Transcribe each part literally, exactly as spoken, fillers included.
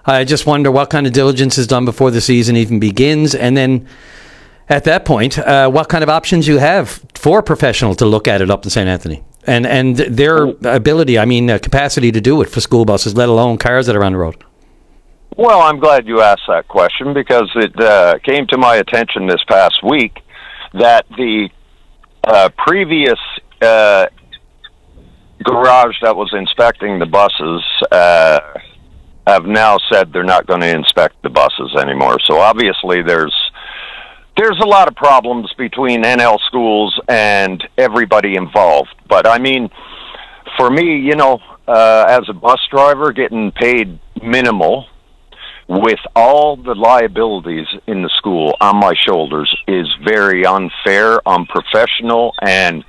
I just wonder what kind of diligence is done before the season even begins, and then at that point, uh, what kind of options you have for a professional to look at it up in Saint Anthony, and and their ability, I mean, uh, capacity to do it for school buses, let alone cars that are on the road. Well, I'm glad you asked that question, because it uh, came to my attention this past week that the uh, previous uh, garage that was inspecting the buses uh, have now said they're not going to inspect the buses anymore. So obviously there's there's a lot of problems between N L schools and everybody involved. But I mean, for me, you know, uh, as a bus driver, getting paid minimal with all the liabilities in the school on my shoulders is very unfair, unprofessional, and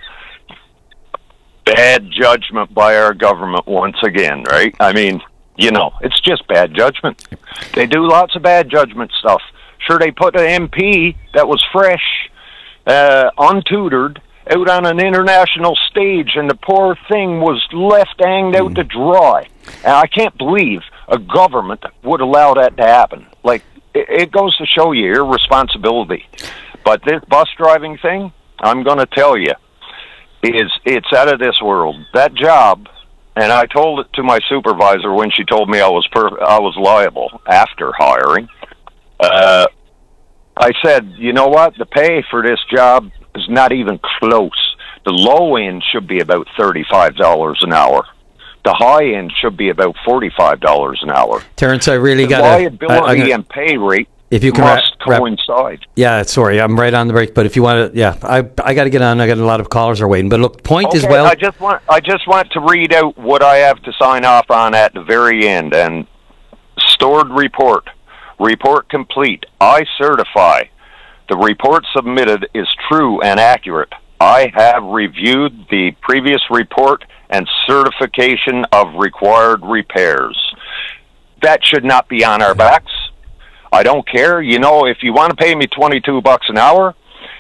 bad judgment by our government once again, right? I mean, you know, it's just bad judgment. They do lots of bad judgment stuff. Sure, they put an M P that was fresh, uh, untutored, out on an international stage, and the poor thing was left hanged out to dry. And I can't believe a government would allow that to happen. Like, it, it goes to show you irresponsibility. But this bus driving thing, I'm going to tell you, is it's out of this world. That job, and I told it to my supervisor when she told me I was per, I was liable after hiring. Uh, I said, you know what? The pay for this job is not even close. The low end should be about thirty-five dollars an hour. The high end should be about forty-five dollars an hour. Terrence, I really got liability gonna, and pay rate if you can must wrap, coincide. Wrap, yeah, sorry, I'm right on the break. But if you want to, yeah, I I got to get on. I got a lot of callers are waiting. But look, point okay, as well. I just want I just want to read out what I have to sign off on at the very end. And stored report, report complete. I certify the report submitted is true and accurate. I have reviewed the previous report and certification of required repairs. That should not be on our backs. I don't care. You know, if you want to pay me twenty-two bucks an hour,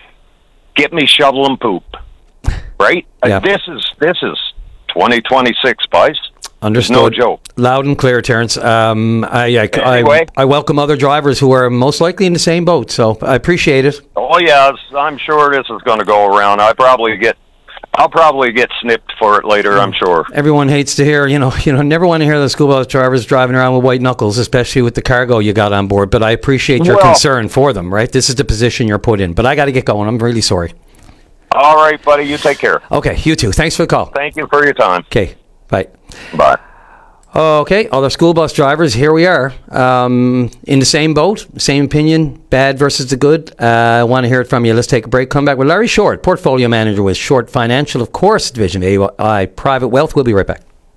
get me shovel and poop. Right? Yeah. This is this is twenty twenty-six, boys. Understood. No joke. Loud and clear, Terrence. Um, I, I, anyway. I, I welcome other drivers who are most likely in the same boat, so I appreciate it. Oh, yes. I'm sure this is going to go around. I probably get, I'll probably get snipped for it later, I'm sure. Everyone hates to hear, you know, you know, never want to hear the school bus drivers driving around with white knuckles, especially with the cargo you got on board, but I appreciate your well, concern for them, right? This is the position you're put in, but I got to get going. I'm really sorry. All right, buddy. You take care. Okay, you too. Thanks for the call. Thank you for your time. Okay, bye. Bye. Okay, other school bus drivers, here we are. Um, in the same boat, same opinion, bad versus the good. Uh, I want to hear it from you. Let's take a break. Come back with Larry Short, Portfolio Manager with Short Financial, of course, Division of A I Private Wealth. We'll be right back.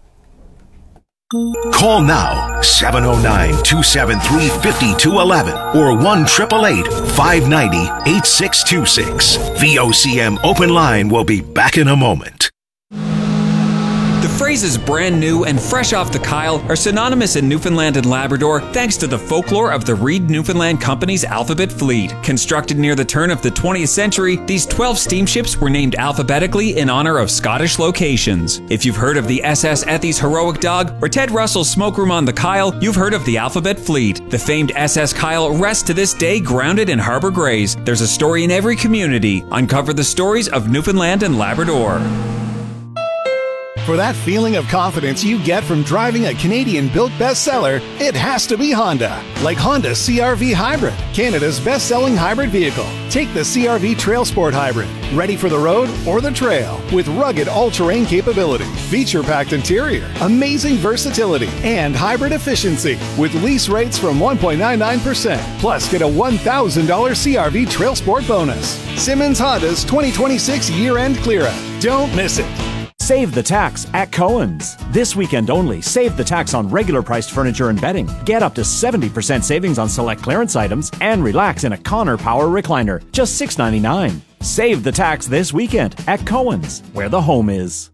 Call now, seven oh nine, two seven three, five two one one or one eight eight eight, five nine zero, eight six two six. V O C M Open Line will be back in a moment. The phrases brand new and fresh off the Kyle are synonymous in Newfoundland and Labrador thanks to the folklore of the Reed Newfoundland Company's Alphabet Fleet. Constructed near the turn of the twentieth century, these twelve steamships were named alphabetically in honor of Scottish locations. If you've heard of the S S Ethy's Heroic Dog or Ted Russell's Smokeroom on the Kyle, you've heard of the Alphabet Fleet. The famed S S Kyle rests to this day grounded in Harbour Grays. There's a story in every community. Uncover the stories of Newfoundland and Labrador. For that feeling of confidence you get from driving a Canadian-built bestseller, it has to be Honda. Like Honda C R V Hybrid, Canada's best-selling hybrid vehicle. Take the C R V Trail Sport Hybrid, ready for the road or the trail, with rugged all-terrain capability, feature-packed interior, amazing versatility, and hybrid efficiency, with lease rates from one point nine nine percent. Plus, get a one thousand dollars C R V Trail Sport bonus. Simmons Honda's twenty twenty-six year-end clear-out. Don't miss it. Save the tax at Cohen's. This weekend only, save the tax on regular priced furniture and bedding. Get up to seventy percent savings on select clearance items and relax in a Connor Power recliner. Just six ninety-nine. Save the tax this weekend at Cohen's, where the home is.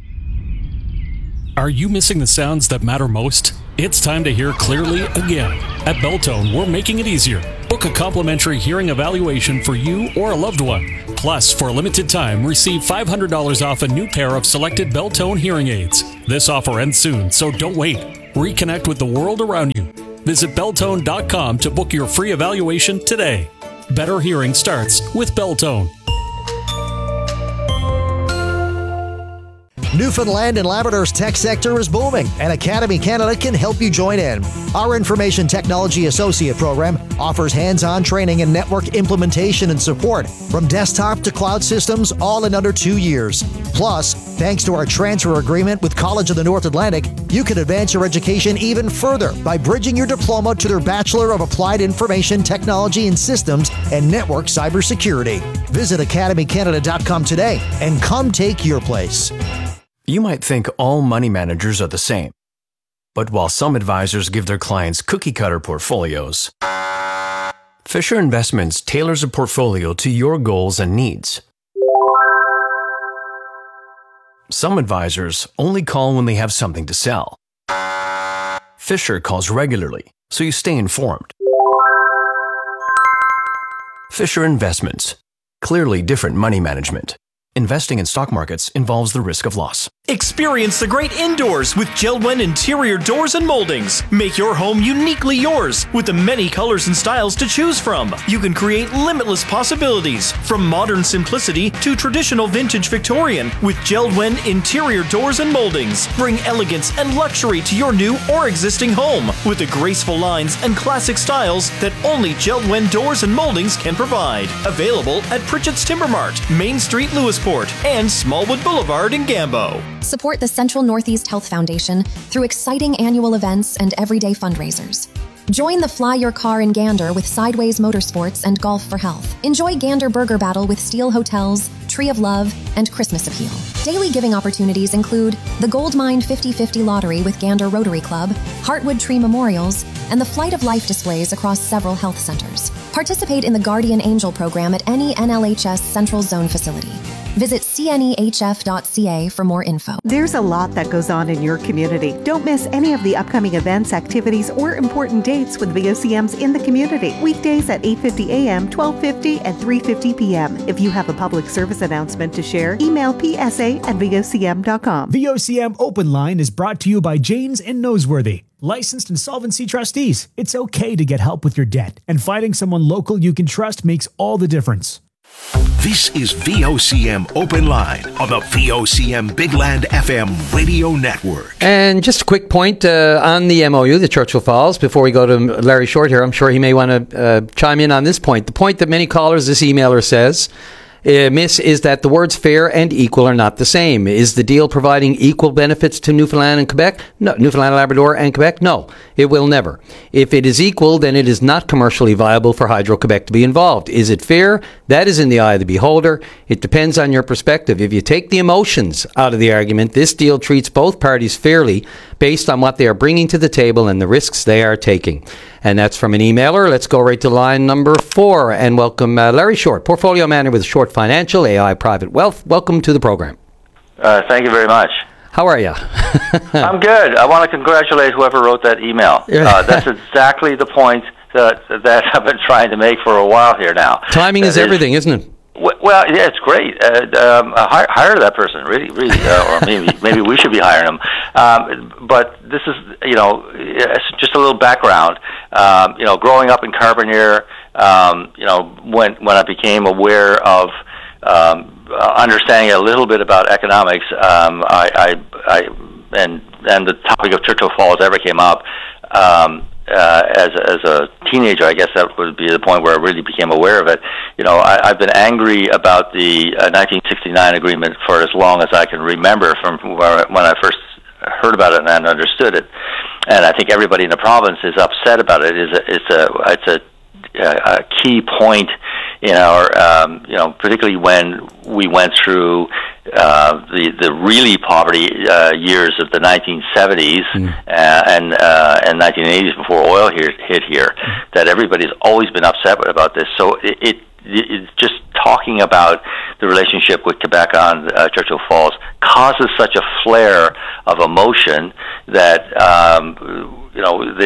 Are you missing the sounds that matter most? It's time to hear clearly again. At Belltone, we're making it easier. Book a complimentary hearing evaluation for you or a loved one. Plus, for a limited time, receive five hundred dollars off a new pair of selected Belltone hearing aids. This offer ends soon, so don't wait. Reconnect with the world around you. Visit Beltone dot com to book your free evaluation today. Better hearing starts with Beltone. Newfoundland and Labrador's tech sector is booming, and Academy Canada can help you join in. Our Information Technology Associate program offers hands-on training in network implementation and support, from desktop to cloud systems, all in under two years. Plus, thanks to our transfer agreement with College of the North Atlantic, you can advance your education even further by bridging your diploma to their Bachelor of Applied Information Technology and Systems and Network Cybersecurity. Visit academy canada dot com today and come take your place. You might think all money managers are the same. But while some advisors give their clients cookie-cutter portfolios, Fisher Investments tailors a portfolio to your goals and needs. Some advisors only call when they have something to sell. Fisher calls regularly, so you stay informed. Fisher Investments. Clearly different money management. Investing in stock markets involves the risk of loss. Experience the great indoors with JELD-WEN Interior Doors and Moldings. Make your home uniquely yours with the many colors and styles to choose from. You can create limitless possibilities, from modern simplicity to traditional vintage Victorian, with JELD-WEN Interior Doors and Moldings. Bring elegance and luxury to your new or existing home with the graceful lines and classic styles that only JELD-WEN Doors and Moldings can provide. Available at Pritchett's Timber Mart, Main Street, Lewisport, and Smallwood Boulevard in Gambo. Support the Central Northeast Health Foundation through exciting annual events and everyday fundraisers. Join the Fly Your Car in Gander with Sideways Motorsports and Golf for Health. Enjoy Gander Burger Battle with Steel Hotels, Tree of Love, and Christmas Appeal. Daily giving opportunities include the Gold Mine fifty fifty Lottery with Gander Rotary Club, Heartwood Tree Memorials, and the Flight of Life displays across several health centers. Participate in the Guardian Angel program at any N L H S Central Zone facility. Visit c n e h f dot c a for more info. There's a lot that goes on in your community. Don't miss any of the upcoming events, activities, or important dates with V O C Ms in the community. Weekdays at eight fifty a m, twelve fifty, and three fifty p m If you have a public service announcement to share, email p s a at v o c m dot com. V O C M Open Line is brought to you by Janes and Noseworthy, licensed insolvency trustees. It's okay to get help with your debt, and finding someone local you can trust makes all the difference. This is V O C M Open Line on the V O C M Big Land F M radio network. And just a quick point uh, on the M O U, the Churchill Falls, before we go to Larry Short here. I'm sure he may want to uh, chime in on this point. The point that many callers, this emailer says, Uh, miss, is that the words fair and equal are not the same. Is the deal providing equal benefits to Newfoundland and Quebec? No. Newfoundland, Labrador and Quebec? No. It will never. If it is equal, then it is not commercially viable for Hydro-Quebec to be involved. Is it fair? That is in the eye of the beholder. It depends on your perspective. If you take the emotions out of the argument, this deal treats both parties fairly based on what they are bringing to the table and the risks they are taking. And that's from an emailer. Let's go right to line number four and welcome uh, Larry Short, portfolio manager with Short Financial, A I Private Wealth. Welcome to the program. Uh, thank you very much. How are you? I'm good. I want to congratulate whoever wrote that email. Uh, that's exactly the point that, that I've been trying to make for a while here now. Timing is, is everything, isn't it? Well, yeah, it's great. Uh, um, hire, hire that person, really, really, uh, or maybe maybe we should be hiring them. Um, but this is, you know, just a little background. Um, you know, growing up in Carbonear, um, you know, when when I became aware of um, understanding a little bit about economics, um, I, I, I and and the topic of Churchill Falls ever came up. Um, Uh, as as a teenager, I guess that would be the point where I really became aware of it. You know, I, I've been angry about the uh, nineteen sixty-nine agreement for as long as I can remember, from where, when I first heard about it and understood it. And I think everybody in the province is upset about it. It's a it's a it's a, a key point in our, um, you know, particularly when we went through uh, the the really poverty uh, years of the nineteen seventies mm. uh, and uh, and nineteen eighties before oil hit, hit here, that everybody's always been upset about this. So it, it it's just talking about the relationship with Quebec on uh, Churchill Falls causes such a flare of emotion that um, you know, the,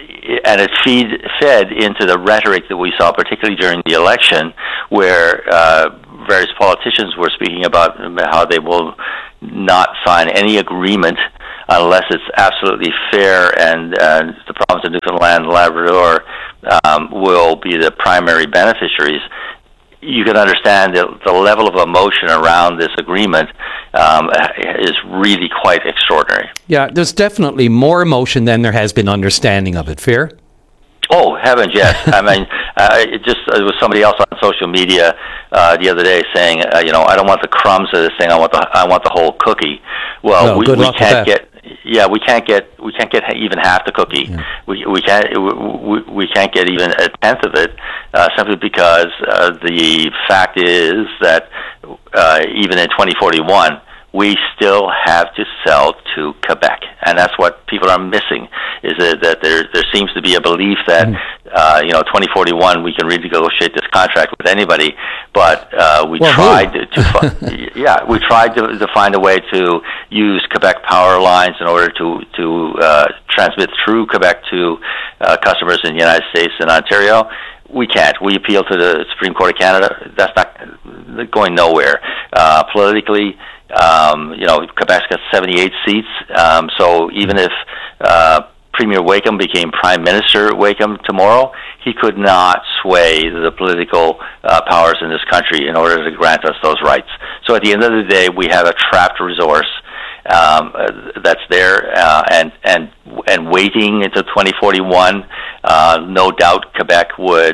and it feed, fed into the rhetoric that we saw, particularly during the election, where uh, various politicians were speaking about how they will not sign any agreement unless it's absolutely fair and uh, the province of Newfoundland and Labrador um, will be the primary beneficiaries, you can understand that the level of emotion around this agreement um, is really quite extraordinary. Yeah, there's definitely more emotion than there has been understanding of it. Fair? Oh, heavens, yes. I mean, uh, it just it was somebody else on social media uh, the other day saying, uh, you know, I don't want the crumbs of this thing. I want the I want the whole cookie. Well, well we, good we luck can't with that. get. Yeah, we can't get we can't get even half the cookie. Yeah. We we can't we, we can't get even a tenth of it, uh, simply because uh, the fact is that uh, even in twenty forty-one, we still have to sell to Quebec, and that's what people are missing. Is that, that there there seems to be a belief that mm. uh, you know twenty forty-one we can renegotiate this contract with anybody, but uh, we well, tried to, to fi- yeah we tried to, to find a way to use Quebec power lines in order to to uh, transmit through Quebec to uh, customers in the United States and Ontario. We can't. We appeal to the Supreme Court of Canada. That's not going nowhere. Uh, politically, um, you know, Quebec's got seventy-eight seats. Um, so even if uh, Premier Wakeham became Prime Minister Wakeham tomorrow, he could not sway the political uh, powers in this country in order to grant us those rights. So at the end of the day, we have a trapped resource um, uh, that's there uh, and and and waiting until twenty forty-one. Uh, no doubt Quebec would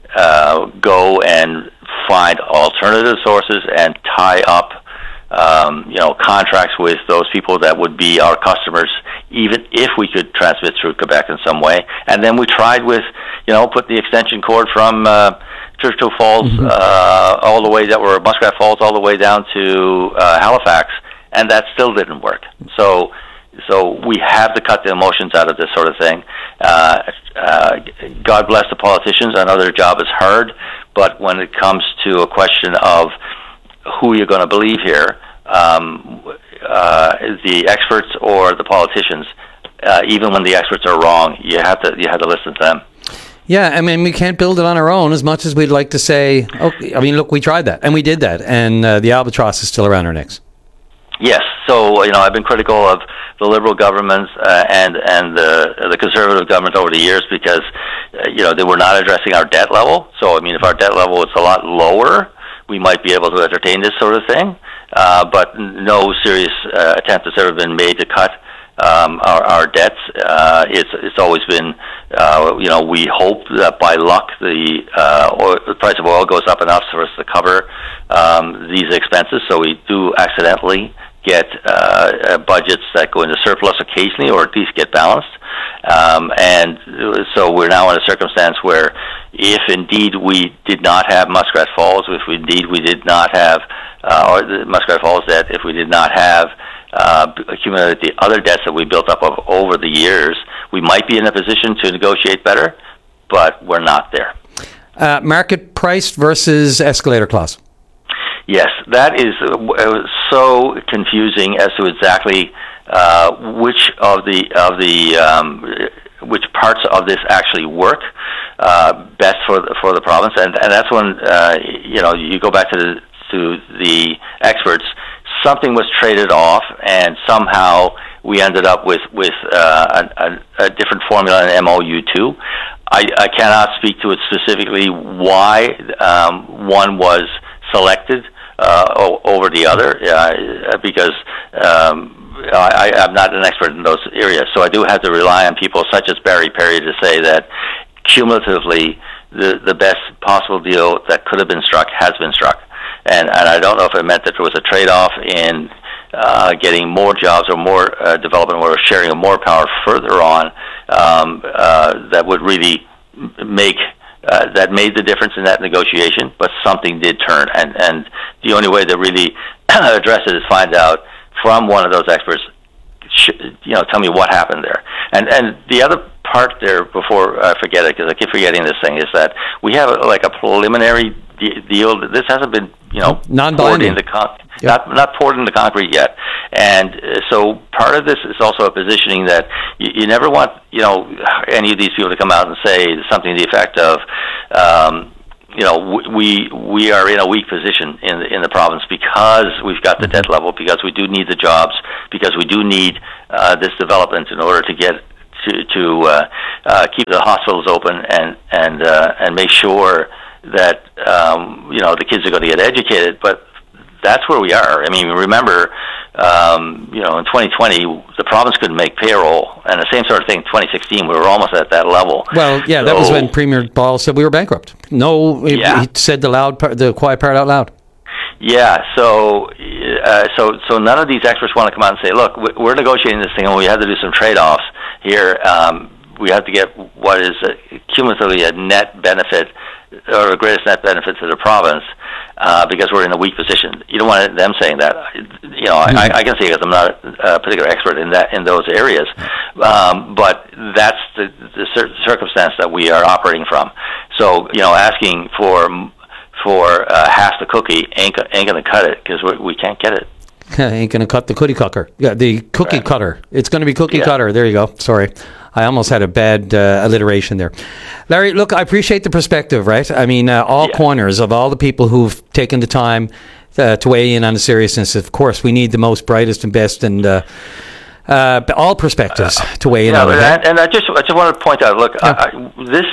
uh, go and find alternative sources and tie up um, you know, contracts with those people that would be our customers, even if we could transmit through Quebec in some way. And then we tried with, you know, put the extension cord from uh, Churchill Falls mm-hmm. uh, all the way that were Muskrat Falls all the way down to uh, Halifax, and that still didn't work. So. So we have to cut the emotions out of this sort of thing. Uh, uh, God bless the politicians. I know their job is hard, but when it comes to a question of who you're going to believe here, um, uh, the experts or the politicians, uh, even when the experts are wrong, you have to you have to listen to them. Yeah, I mean, we can't build it on our own as much as we'd like to say, okay, I mean, look, we tried that, and we did that, and uh, the albatross is still around our necks. Yes, so you know I've been critical of the Liberal governments uh, and and the the Conservative government over the years because uh, you know they were not addressing our debt level. So I mean, if our debt level was a lot lower, we might be able to entertain this sort of thing. Uh, but no serious uh, attempt has ever been made to cut um, our, our debts. Uh, it's it's always been uh, you know we hope that by luck the uh, oil, the price of oil goes up enough for us to cover um, these expenses. So we do accidentally get uh, uh, budgets that go into surplus occasionally, or at least get balanced. Um, and so we're now in a circumstance where if indeed we did not have Muskrat Falls, if indeed we did not have, uh, or the Muskrat Falls debt, if we did not have uh, accumulated the other debts that we built up of, over the years, we might be in a position to negotiate better, but we're not there. Uh, market price versus escalator clause. Yes, that is uh, so confusing as to exactly uh, which of the of the um, which parts of this actually work uh, best for the, for the province, and and that's when uh, you know you go back to the to the experts. Something was traded off, and somehow we ended up with with uh, a, a different formula in M O U two. I, I cannot speak to it specifically why um, one was selected uh, over the other, uh, because um, I, I'm not an expert in those areas. So I do have to rely on people such as Barry Perry to say that cumulatively the, the best possible deal that could have been struck has been struck. And, and I don't know if it meant that there was a trade-off in uh, getting more jobs or more uh, development or sharing of more power further on um, uh, that would really make Uh, that made the difference in that negotiation, but something did turn, and and the only way to really address it is find out from one of those experts, sh- you know, tell me what happened there. And and the other part there, before I forget it, because I keep forgetting this thing, is that we have a, like a preliminary de- deal. This hasn't been, you know, non-binding. poured into con- yep. not not poured into concrete yet. And uh, so part of this is also a positioning that you, you never want, you know, any of these people to come out and say something to the effect of, um, you know, we we are in a weak position in the, in the province because we've got the debt level, because we do need the jobs, because we do need uh, this development in order to get to to uh, uh, keep the hospitals open and and uh, and make sure that um, you know the kids are going to get educated. But that's where we are. I mean, remember, um, you know, in twenty twenty, the province couldn't make payroll, and the same sort of thing in twenty sixteen. We were almost at that level. Well, yeah, so, that was when Premier Ball said we were bankrupt. No, he, yeah. he said the loud, part, the quiet part out loud. Yeah, so uh, so so none of these experts want to come out and say, look, we're negotiating this thing, and we have to do some trade-offs here. Um, we have to get what is a, cumulatively a net benefit, or the greatest net benefit to the province, uh, because we're in a weak position. You don't want them saying that. You know, mm-hmm. I, I can say because I'm not a particular expert in that in those areas, um, but that's the, the circumstance that we are operating from. So, you know, asking for for uh, half the cookie ain't ain't going to cut it because we, we can't get it. Ain't going to cut the cookie cutter. Yeah, the cookie right. cutter. It's going to be cookie yeah. cutter. There you go. Sorry. I almost had a bad uh, alliteration there. Larry, look, I appreciate the perspective, right? I mean, uh, all yeah. corners of all the people who've taken the time uh, to weigh in on the seriousness. Of course, we need the most, brightest, and best, and uh, uh, all perspectives uh, to weigh in yeah, on it. And, and I just, I just want to point out, look, yeah. I, this,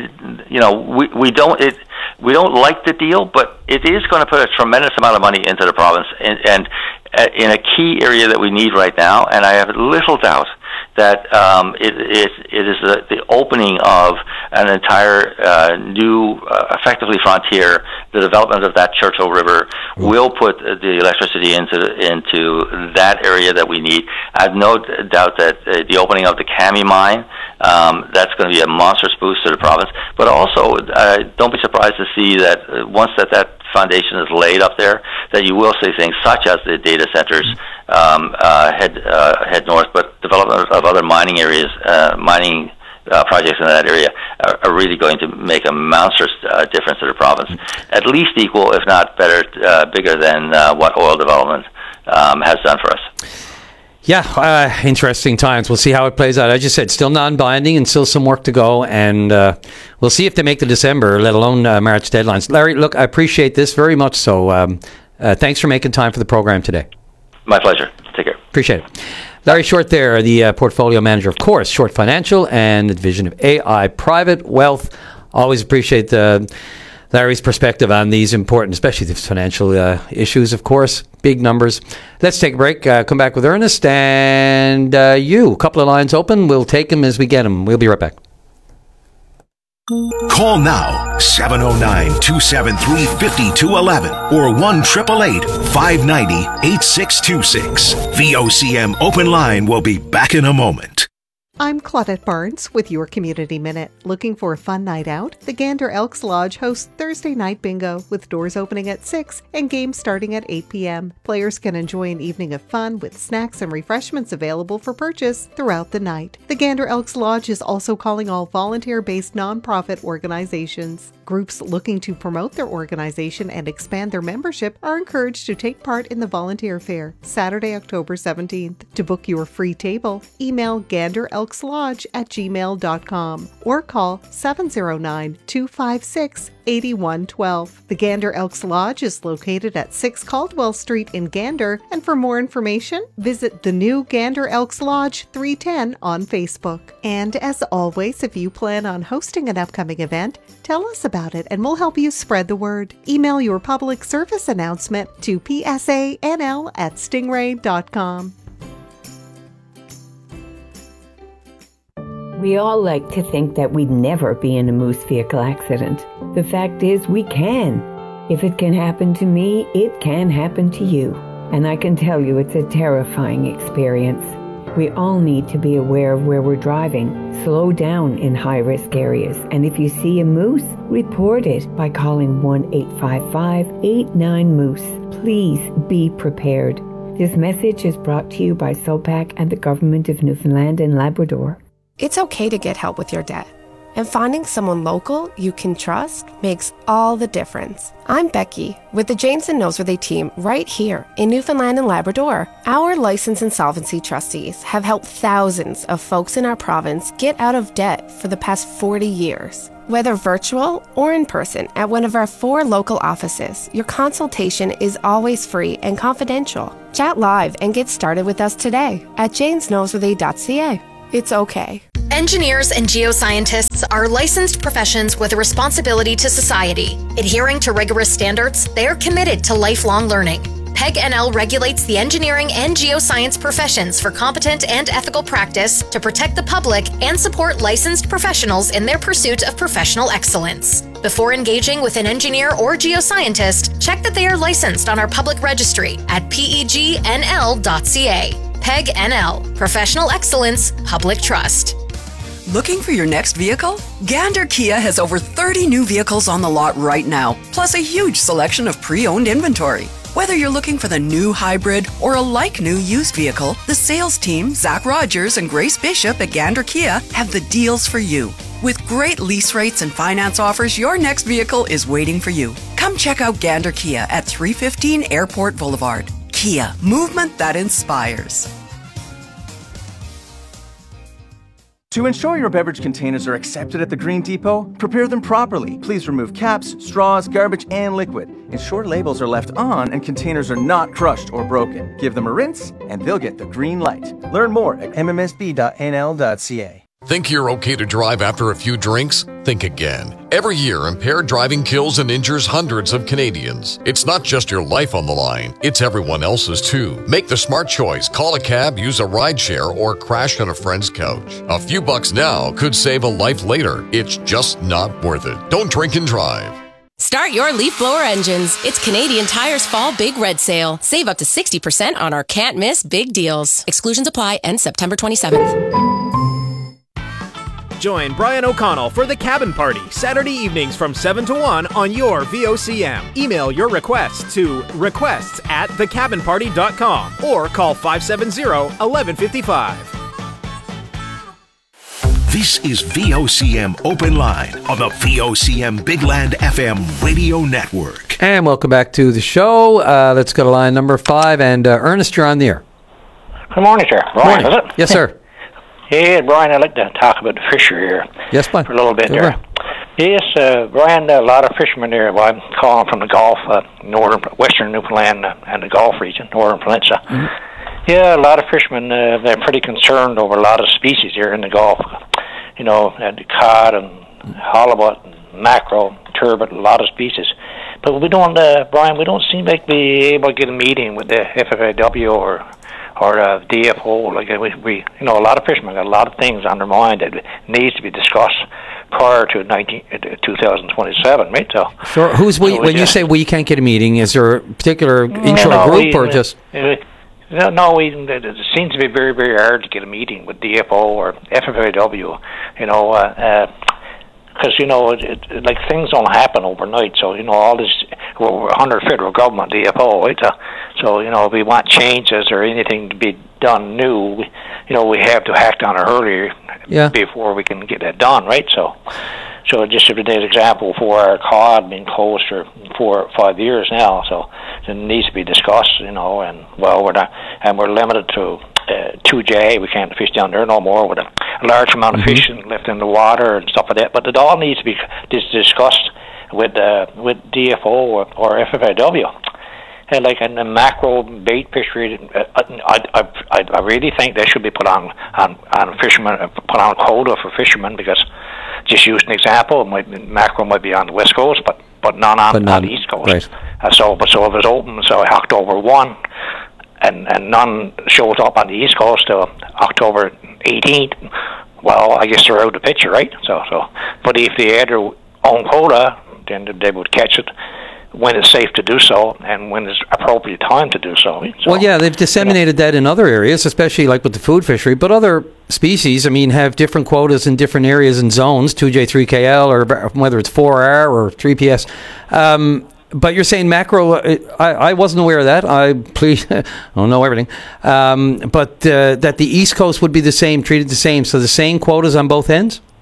you know, we we don't it. We don't like the deal, but it is going to put a tremendous amount of money into the province, and, and uh, in a key area that we need right now. And I have little doubt that um, it, it, it is the, the opening of an entire uh, new, uh, effectively frontier. The development of that Churchill River will put the electricity into into that area that we need. I have no doubt that uh, the opening of the Kami mine, um, that's going to be a monstrous boost to the province. But also, uh, don't be surprised to see that uh, once that, that foundation is laid up there, that you will see things such as the data centers um, uh, head uh, head north, but development of other mining areas, uh, mining uh, projects in that area are, are really going to make a monstrous uh, difference to the province. At least equal, if not better, uh, bigger than uh, what oil development um, has done for us. Yeah, uh, interesting times. We'll see how it plays out. As you said, still non-binding and still some work to go. And uh, we'll see if they make the December, let alone uh, March deadlines. Larry, look, I appreciate this very much. So um, uh, thanks for making time for the program today. My pleasure. Take care. Appreciate it. Larry Short there, the uh, portfolio manager, of course, Short Financial and the division of A I Private Wealth. Always appreciate uh, Larry's perspective on these important, especially the financial uh, issues, of course. Big numbers. Let's take a break. Uh, come back with Ernest and uh, you. A couple of lines open. We'll take them as we get them. We'll be right back. Call now, seven oh nine, two seven three, five two one one or one eight eight eight, five nine zero, eight six two six. V O C M Open Line will be back in a moment. I'm Claudette Barnes with your Community Minute. Looking for a fun night out? The Gander Elks Lodge hosts Thursday Night Bingo with doors opening at six and games starting at eight p.m. Players can enjoy an evening of fun with snacks and refreshments available for purchase throughout the night. The Gander Elks Lodge is also calling all volunteer-based nonprofit organizations. Groups looking to promote their organization and expand their membership are encouraged to take part in the Volunteer Fair, Saturday, October seventeenth. To book your free table, email ganderelkslodge at gmail dot com or call seven oh nine, two five six, eight one one two. The Gander Elks Lodge is located at six Caldwell Street in Gander, and for more information, visit the new Gander Elks Lodge three ten on Facebook. And as always, if you plan on hosting an upcoming event, tell us about it and we'll help you spread the word. Email your public service announcement to p s a n l at stingray dot com. We all like to think that we'd never be in a moose vehicle accident. The fact is, we can. If it can happen to me, it can happen to you. And I can tell you it's a terrifying experience. We all need to be aware of where we're driving. Slow down in high-risk areas. And if you see a moose, report it by calling one eight five five, eight nine, moose. Please be prepared. This message is brought to you by SOPAC and the Government of Newfoundland and Labrador. It's okay to get help with your debt. And finding someone local you can trust makes all the difference. I'm Becky with the Janes and Noseworthy team right here in Newfoundland and Labrador. Our license insolvency trustees have helped thousands of folks in our province get out of debt for the past forty years. Whether virtual or in person at one of our four local offices, your consultation is always free and confidential. Chat live and get started with us today at janes noseworthy dot c a. It's okay. Engineers and geoscientists are licensed professions with a responsibility to society. Adhering to rigorous standards, they are committed to lifelong learning. P E G N L regulates the engineering and geoscience professions for competent and ethical practice to protect the public and support licensed professionals in their pursuit of professional excellence. Before engaging with an engineer or geoscientist, check that they are licensed on our public registry at P E G N L dot c a. P E G N L, Professional Excellence, Public Trust. Looking for your next vehicle? Gander Kia has over thirty new vehicles on the lot right now, plus a huge selection of pre-owned inventory. Whether you're looking for the new hybrid or a like-new used vehicle, the sales team, Zach Rogers and Grace Bishop at Gander Kia, have the deals for you. With great lease rates and finance offers, your next vehicle is waiting for you. Come check out Gander Kia at three fifteen Airport Boulevard. Kia, movement that inspires. To ensure your beverage containers are accepted at the Green Depot, prepare them properly. Please remove caps, straws, garbage, and liquid. Ensure labels are left on and containers are not crushed or broken. Give them a rinse, and they'll get the green light. Learn more at m m s b dot n l dot c a. Think you're okay to drive after a few drinks? Think again. Every year, impaired driving kills and injures hundreds of Canadians. It's not just your life on the line, it's everyone else's too. Make the smart choice. Call a cab, use a rideshare, or crash on a friend's couch. A few bucks now could save a life later. It's just not worth it. Don't drink and drive. Start your leaf blower engines. It's Canadian Tire's Fall Big Red Sale. Save up to sixty percent on our can't miss big deals. Exclusions apply. Ends September twenty-seventh. Join Brian O'Connell for the Cabin Party, Saturday evenings from seven to one on your V O C M. Email your requests to requests at the cabin party dot com or call five seven zero, one one five five. This is V O C M Open Line on the V O C M Big Land F M radio network. And welcome back to the show. Uh, let's go to line number five. And uh, Ernest, you're on the air. Good morning, sir. Brian, is it? Yes, sir. Hey, Brian, I'd like to talk about the fishery here. Yes, Brian. For a little bit Go there. ahead. Yes, uh, Brian, a lot of fishermen there. Well, I'm calling from the Gulf, uh, northern, western Newfoundland uh, and the Gulf region, northern peninsula. Mm-hmm. Yeah, a lot of fishermen, uh, they're pretty concerned over a lot of species here in the Gulf. You know, uh, the cod and halibut and mackerel, turbot, a lot of species. But we don't, uh, Brian, we don't seem like be able to get a meeting with the F F A W or or uh, D F O. Like we, we, you know, a lot of fishermen got a lot of things on their mind that needs to be discussed prior to nineteen, uh, twenty twenty-seven, right? So, sure. Who's we? So When you say we can't get a meeting, is there a particular intro no, group we, or just? Uh, no, no, we, it seems to be very, very hard to get a meeting with D F O or F F A W. You know, uh, uh, because, you know, it, it, like things don't happen overnight. So, you know, all this, we're under federal government, D F O, right? So, so, you know, if we want changes or anything to be done new, we, you know, we have to act on it earlier yeah. before we can get that done, right? So, so just an example for our cod being closed for four or five years now, so it needs to be discussed, you know, and, well, we're not, and we're limited to Uh, two J, we can't fish down there no more with a, a large amount of mm-hmm. fish left in the water and stuff like that. But it all needs to be dis- discussed with uh, with D F O or, or F F A W. And like in the mackerel bait fishery, uh, I, I I I really think they should be put on on on fishermen, put on quota for fishermen, because just use an example, it might, mackerel might be on the west coast, but but none on, but none, on the east coast. Right. Uh, so but so if it's open, so October one. And, and none shows up on the East Coast till October eighteenth, well, I guess they're out of the picture, right? So, so, but if they had their own quota, then they would catch it when it's safe to do so and when it's appropriate time to do so. so well, yeah, they've disseminated you know, that in other areas, especially like with the food fishery, but other species, I mean, have different quotas in different areas and zones, two J, three K L, or whether it's four R or three P S. Um, But you're saying mackerel, I, I wasn't aware of that. I please, I don't know everything. Um, but uh, that the East Coast would be the same, treated the same. So the same quotas on both ends?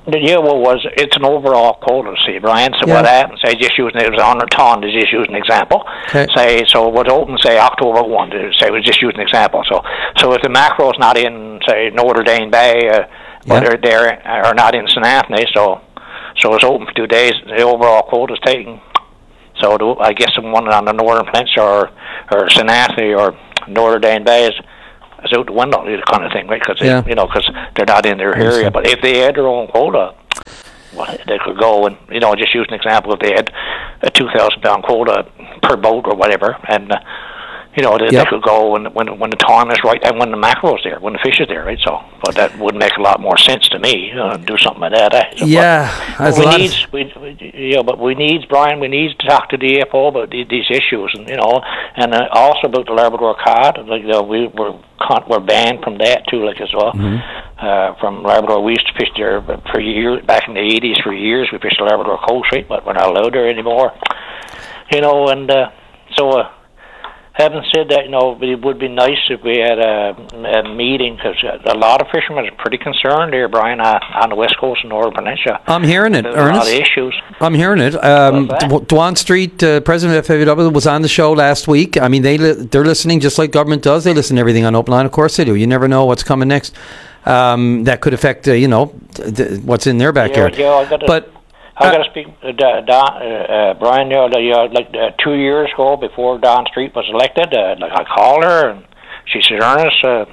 Yeah, well, was it's an overall quota, see, Brian. So Yeah. what happened? Say, just using it was one hundred ton. To just use an example. Okay. Say, so it was open. Say October one. To say, we just use an example. So, so if the macro's not in, say Notre Dame Bay, uh, but Yeah. they're there or not in Saint Anthony, so so it's open for two days. The overall quota is taken. So the, I guess the one on the Northern Peninsula or or Saint Anthony or Notre Dame Bay is. It's out the window, kind of thing, right? Because Yeah. you know, because they're not in their area. But if they had their own quota, well, they could go and you know, just use an example. If they had a two thousand pound quota per boat or whatever, and uh, you know, they, Yep. they could go when when when the time is right and when the mackerel's there, when the fish is there, right? So, but that would make a lot more sense to me. Uh, do something like that. Eh? So, Yeah, but, that's but a lot we of- need we, we yeah, but we need Brian. We need to talk to D F O about the, these issues, and you know, and uh, also about the Labrador cod. Like you know, we were con- we're banned from that too, like as well. Uh, from Labrador, we used to fish there for years back in the eighties. For years, we fished the Labrador Coast, right? But we're not allowed there anymore. You know, and uh, so. Uh, Having said that, you know, it would be nice if we had a, a meeting because a lot of fishermen are pretty concerned here, Brian, uh, on the west coast and Northern Peninsula. I'm hearing it, There's Ernest. a lot of issues. I'm hearing it. Um, What's that? Dw- Dwan Street, uh, president of F A W, was on the show last week. I mean, they li- they're listening just like government does. They listen to everything on Open Line. Of course they do. You never know what's coming next. Um, that could affect, uh, you know, th- th- what's in their backyard. Yeah, yeah, I gotta, but I got to speak, uh, Don, uh, uh, Brian. You know, the, uh, like uh, two years ago, before Don Street was elected, uh, like I called her and she said, "Ernest, uh,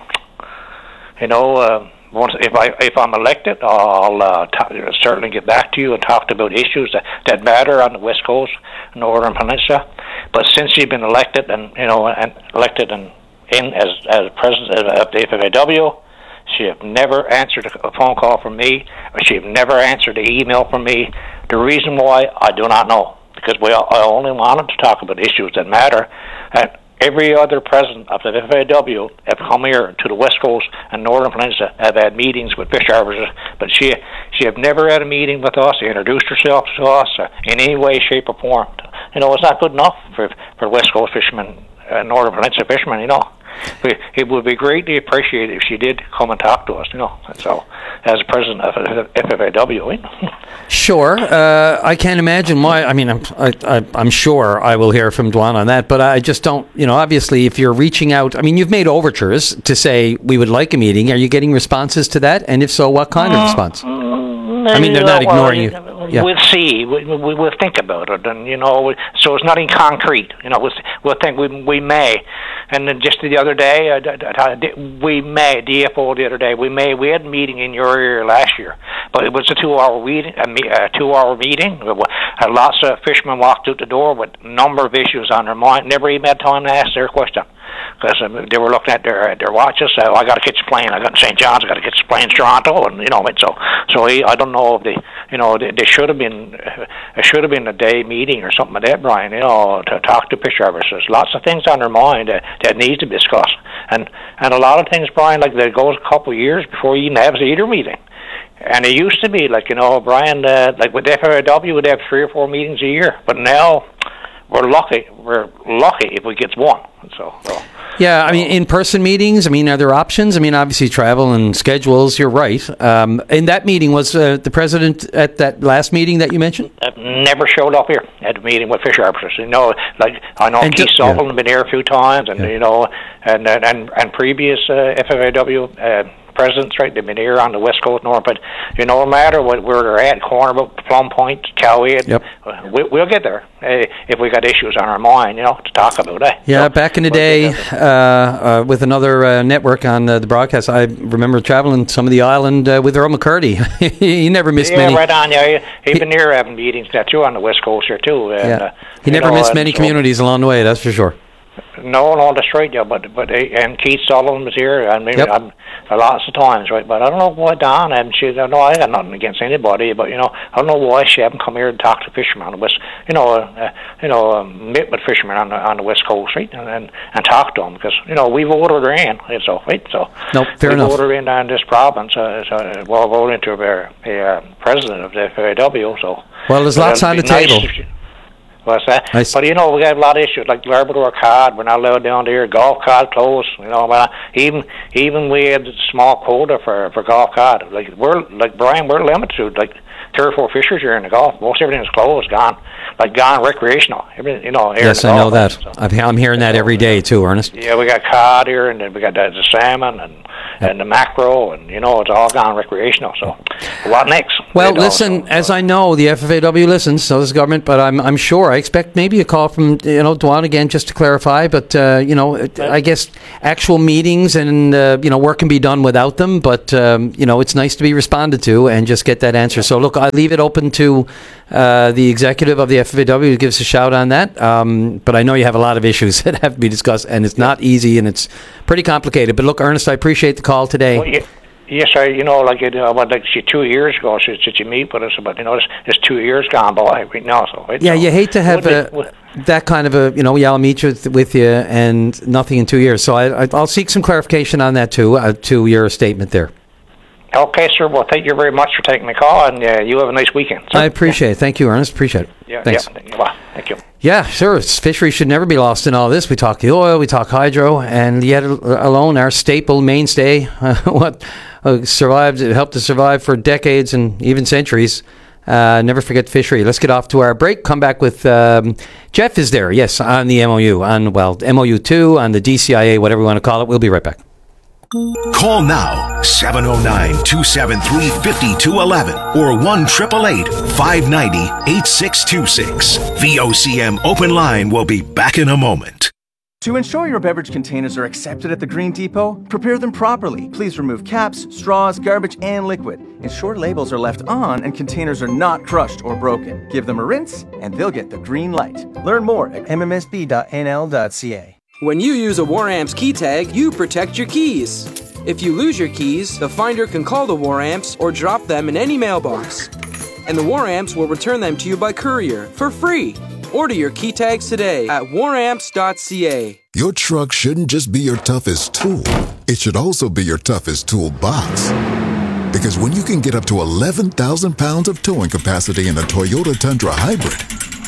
you know, uh, once if I if I'm elected, I'll uh, t- certainly get back to you and talk about issues that, that matter on the West Coast, Northern Peninsula. But since you've been elected and you know and elected and in as as president of the F A W." She have never answered a phone call from me, or she have never answered an email from me. The reason why, I do not know, because we I only wanted to talk about issues that matter. And every other president of the F A W have come here to the West Coast and Northern Peninsula, have had meetings with fish harvesters, but she she have never had a meeting with us, introduced herself to us uh, in any way, shape, or form. You know, it's not good enough for, for West Coast fishermen, uh, Northern Peninsula fishermen, you know. It would be greatly appreciated if she did come and talk to us, you know. So, as president of F F A W, you know. Sure. Uh, I can't imagine why. I mean, I'm, I, I, I'm sure I will hear from Dwan on that, but I just don't, you know, obviously if you're reaching out, I mean, you've made overtures to say we would like a meeting. Are you getting responses to that? And if so, what kind of response? I mean, they're not ignoring you. Yeah. We'll see. We, we, we'll think about it, and you know, we, so it's nothing concrete. You know, we'll, we'll think we we may. And then just the other day, uh, we may D F O the other day. We may we had a meeting in your area last year, but it was a two-hour meeting. A, me, a two-hour meeting. Uh, lots of fishermen walked out the door with a number of issues on their mind. Never even had time to ask their question because um, they were looking at their their watches. So I got to catch a plane. I got to Saint John's. I got to catch a plane to Toronto, and you know, so so he, I don't know if they, you know, they, they should have been. Uh, it should have been a day meeting or something like that, Brian. You know, to talk to fish harvesters. Lots of things on their mind that, that needs to be discussed, and and a lot of things, Brian. Like there goes a couple of years before you even have a either meeting. And it used to be like, you know, Brian, uh, like with F A W, we'd have three or four meetings a year, but now we're lucky. We're lucky if we get one. So. so. Yeah, I mean, in-person meetings, I mean, are there options? I mean, obviously travel and schedules, you're right. Um, in that meeting, was uh, the president at that last meeting that you mentioned? I've never showed up here at a meeting with fish harvesters. You know, like, I know And Keith ju- Sullivan yeah. has been here a few times, and, Yeah. you know, and and, and, and previous uh, F F A W uh, presidents, right, they've been here on the West Coast, North, but, you know, no matter what, where they're at, Cornerbrook, Plum Point, Cowhead, Yep. uh, we, we'll get there uh, if we got issues on our mind, you know, to talk about it. Yeah, back in the day, uh, uh, with another uh, network on uh, the broadcast, I remember traveling some of the island uh, with Earl McCurdy. He never missed yeah, many. right on. Yeah, he, he's been here having meetings there too on the West Coast here too. And, Yeah. uh, He you never know, missed and many so- communities along the way, that's for sure. No, no, that's right. Yeah, but but they, and Keith Sullivan was here. I mean, Yep. I'm, lots of times, right? But I don't know why Don and she. No, I got nothing against anybody, but you know, I don't know why she haven't come here and talked to fishermen on the west. You know, uh, you know, um, meet with fishermen on the on the West Coast, right? And and, and talk to them because you know we voted her in, and so right. So Nope, fair we enough. voted her in on this province. Uh, so well, voted into a, a uh, president of the F A W. So Well, there's but lots it'd on the be nice table. if she- What's that? I s- But you know, we got a lot of issues like Labrador cod. We're not allowed down there. Golf cod closed. You know, but even even we had a small quota for for golf cod. Like we're like Brian, we're limited to like three or four fishers here in the Gulf. Most everything is closed, gone, like gone recreational. Everything, you know. Here Yes, in the I know Gulf, that. so. I'm I'm hearing that every day too, Ernest. Yeah, we got cod here, and then we got the, the salmon and and the mackerel, and you know, it's all gone recreational. So, what next? Well, You know, listen, as I know, the F F A W listens, so does the government, but I'm I'm sure, I expect maybe a call from, you know, Dwan again, just to clarify, but, uh, you know, I guess actual meetings and, uh, you know, work can be done without them, but, um, you know, it's nice to be responded to and just get that answer. So, look, I leave it open to uh, the executive of the F F A W to give us a shout on that, um, but I know you have a lot of issues that have to be discussed, and it's not easy, and it's pretty complicated. But, look, Ernest, I appreciate the call today. Well, yeah. Yes, I, you know, like it, uh, what, like she two years ago, she said you meet with us, but you know, it's, it's two years gone by right now. So it, Yeah, you know, you hate to have wouldn't a, it- that kind of a, you know, yeah, I'll meet with, with you and nothing in two years. So I, I, I'll seek some clarification on that too, uh, to your statement there. Okay, sir. Well, thank you very much for taking the call, and uh, you have a nice weekend. I appreciate it. Thank you, Ernest. Appreciate it. Yeah, Thanks. yeah. Well, thank you. Yeah, sure. It's- Fisheries should never be lost in all this. We talk the oil, we talk hydro, and yet alone our staple mainstay, uh, what uh, survived, helped us survive for decades and even centuries. Uh, never forget fishery. Let's get off to our break. Come back with um, Jeff is there. Yes, on the M O U, on well M O U two, on the D C I A, whatever we want to call it. We'll be right back. Call now seven oh nine, two seven three, five two one one or one eight eight eight, five nine zero, eight six two six. V O C M Open Line will be back in a moment. To ensure your beverage containers are accepted at the Green Depot, prepare them properly. Please remove caps, straws, garbage, and liquid. Ensure labels are left on and containers are not crushed or broken. Give them a rinse, and they'll get the green light. Learn more at m m s b dot n l dot c a. When you use a WarAmps key tag, you protect your keys. If you lose your keys, the finder can call the WarAmps or drop them in any mailbox. And the WarAmps will return them to you by courier for free. Order your key tags today at war amps dot c a. Your truck shouldn't just be your toughest tool. It should also be your toughest toolbox. Because when you can get up to eleven thousand pounds of towing capacity in a Toyota Tundra Hybrid,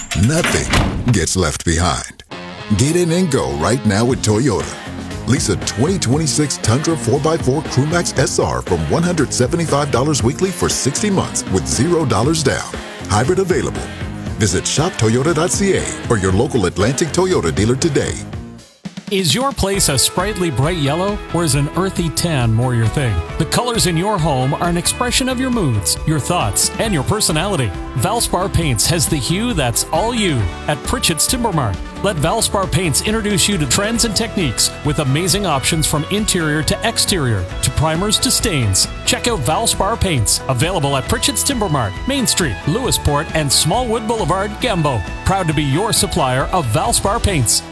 nothing gets left behind. Get in and go right now with Toyota. Lease a twenty twenty-six Tundra four by four Crewmax S R from one hundred seventy-five dollars weekly for sixty months with zero dollars down. Hybrid available. Visit shop toyota dot c a or your local Atlantic Toyota dealer today. Is your place a sprightly bright yellow, or is an earthy tan more your thing? The colors in your home are an expression of your moods, your thoughts, and your personality. Valspar Paints has the hue that's all you at Pritchett's Timber Mart. Let Valspar Paints introduce you to trends and techniques with amazing options from interior to exterior, to primers to stains. Check out Valspar Paints, available at Pritchett's Timber Mart, Main Street, Lewisport, and Smallwood Boulevard, Gambo. Proud to be your supplier of Valspar Paints.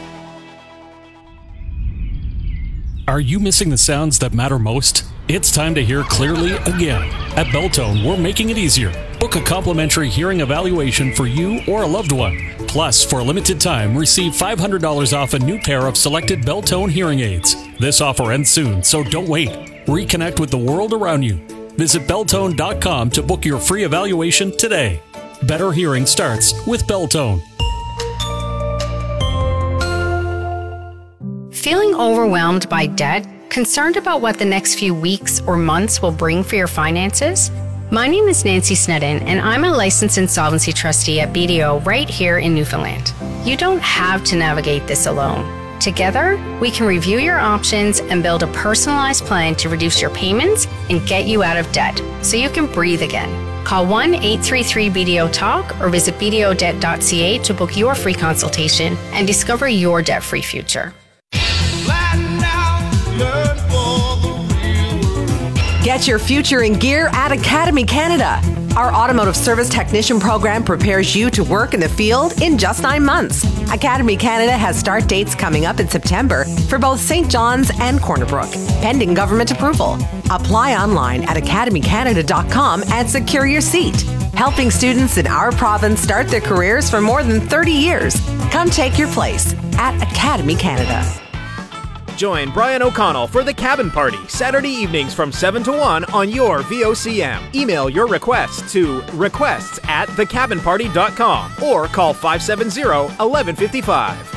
Are you missing the sounds that matter most? It's time to hear clearly again. At Beltone, we're making it easier. Book a complimentary hearing evaluation for you or a loved one. Plus, for a limited time, receive five hundred dollars off a new pair of selected Beltone hearing aids. This offer ends soon, so don't wait. Reconnect with the world around you. Visit Beltone dot com to book your free evaluation today. Better hearing starts with Beltone. Feeling overwhelmed by debt? Concerned about what the next few weeks or months will bring for your finances? My name is Nancy Snedden, and I'm a licensed insolvency trustee at B D O right here in Newfoundland. You don't have to navigate this alone. Together, we can review your options and build a personalized plan to reduce your payments and get you out of debt so you can breathe again. Call one eight three three B D O talk or visit b d o debt dot c a to book your free consultation and discover your debt-free future. Get your future in gear at Academy Canada. Our automotive service technician program prepares you to work in the field in just nine months. Academy Canada has start dates coming up in September for both Saint John's and Corner Brook, pending government approval. Apply online at academy canada dot com and secure your seat. Helping students in our province start their careers for more than thirty years. Come take your place at Academy Canada. Join Brian O'Connell for the Cabin Party, Saturday evenings from seven to one on your V O C M. Email your requests to requests at the cabin party dot com or call five seven zero, one one five five.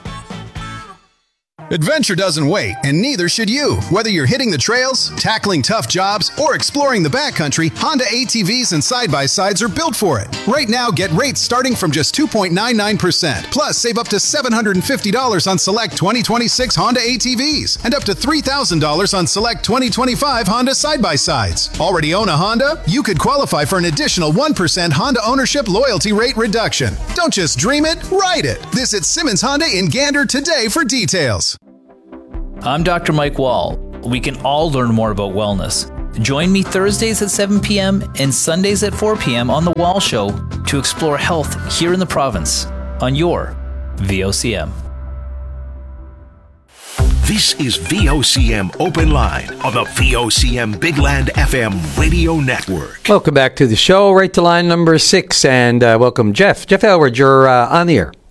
Adventure doesn't wait, and neither should you. Whether you're hitting the trails, tackling tough jobs, or exploring the backcountry, Honda A T Vs and side-by-sides are built for it. Right now, get rates starting from just two point nine nine percent. Plus, save up to seven hundred fifty dollars on select twenty twenty-six Honda A T Vs and up to three thousand dollars on select twenty twenty-five Honda side-by-sides. Already own a Honda? You could qualify for an additional one percent Honda ownership loyalty rate reduction. Don't just dream it, ride it. Visit Simmons Honda in Gander today for details. I'm Doctor Mike Wall. We can all learn more about wellness. Join me Thursdays at seven p.m. and Sundays at four p.m. on The Wall Show to explore health here in the province on your V O C M. This is V O C M Open Line on the V O C M Big Land F M radio network. Welcome back to the show. Right to line number six, and uh, welcome Jeff. Jeff Elwood, you're uh, on the air.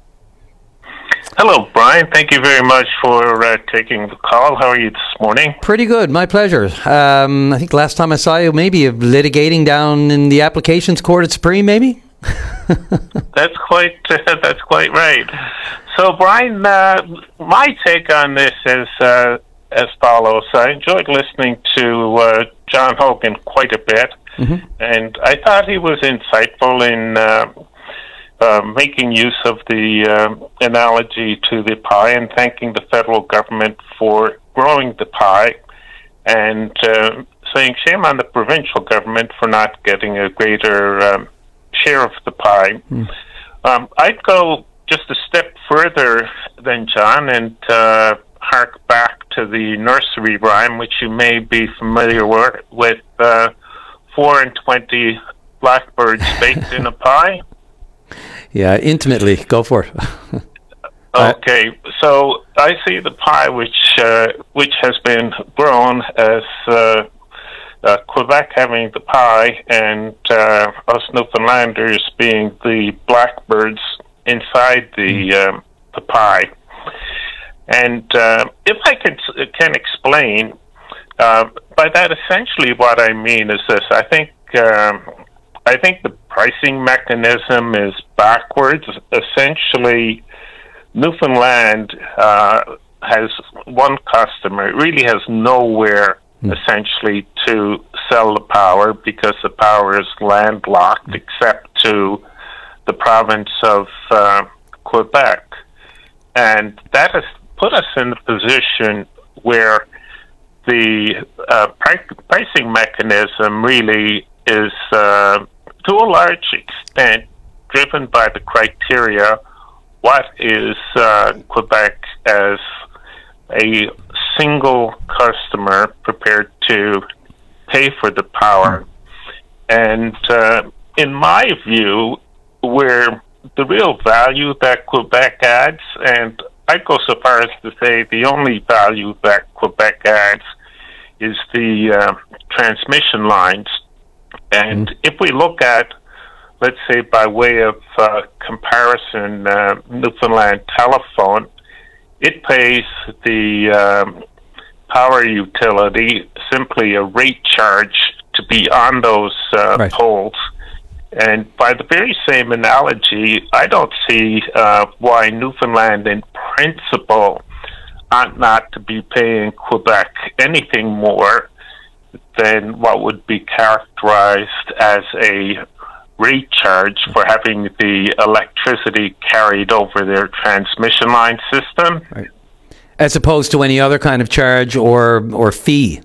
Hello, Brian. Thank you very much for uh, taking the call. How are you this morning? Pretty good. My pleasure. Um, I think last time I saw you, maybe litigating down in the applications court at Supreme, maybe? That's quite uh, that's quite right. So, Brian, uh, my take on this is uh, as follows. I enjoyed listening to uh, John Hogan quite a bit, mm-hmm. and I thought he was insightful in uh, uh, making use of the uh, analogy to the pie and thanking the federal government for growing the pie, and uh, saying shame on the provincial government for not getting a greater um, share of the pie. Mm. Um, I'd go just a step further than John and uh, hark back to the nursery rhyme, which you may be familiar with, with uh, four and twenty blackbirds baked in a pie. Yeah, intimately. Go for it. Okay, so I see the pie which uh, which has been grown as uh, uh, Quebec having the pie and uh, us Newfoundlanders being the blackbirds inside the um, the pie. And uh, if I could can explain, uh, by that essentially what I mean is this: I think um, I think the pricing mechanism is backwards. Essentially, Newfoundland uh, has one customer. It really has nowhere, mm. essentially, to sell the power because the power is landlocked, mm. except to the province of uh, Quebec. And that has put us in the position where the uh, price- pricing mechanism really is, uh, to a large extent, driven by the criteria: what is uh, Quebec as a single customer prepared to pay for the power? And uh, in my view, where the real value that Quebec adds, and I'd go so far as to say the only value that Quebec adds, is the uh, transmission lines. And mm. if we look at, let's say by way of uh, comparison, uh, Newfoundland Telephone, it pays the um, power utility simply a rate charge to be on those uh, right. poles. And by the very same analogy, I don't see uh, why Newfoundland in principle ought not to be paying Quebec anything more than what would be characterized as a rate charge for having the electricity carried over their transmission line system. Right. As opposed to any other kind of charge or or fee.